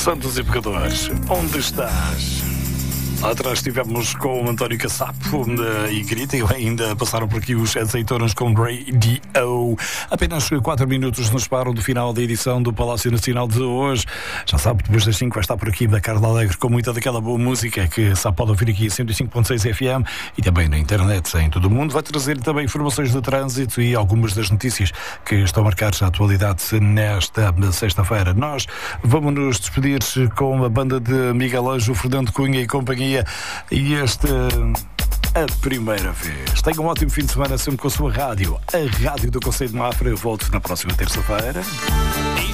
Santos e pecadores, onde estás? Lá atrás estivemos com o António Cassapo e Grita, e ainda passaram por aqui os azeitonas com Radio. Apenas 4 minutos nos param do final da edição do Palácio Nacional de hoje. Já sabe, depois das 5 vai estar por aqui da Carla Alegre com muita daquela boa música que só pode ouvir aqui em 105.6 FM e também na internet em todo o mundo. Vai trazer também informações de trânsito e algumas das notícias que estão marcadas na atualidade nesta sexta-feira. Nós vamos nos despedir com a banda de Miguel Ângelo, Fernando Cunha e companhia. E esta a primeira vez. Tenha um ótimo fim de semana sempre com a sua rádio, a Rádio do Conselho de Mafra. Eu volto na próxima terça-feira.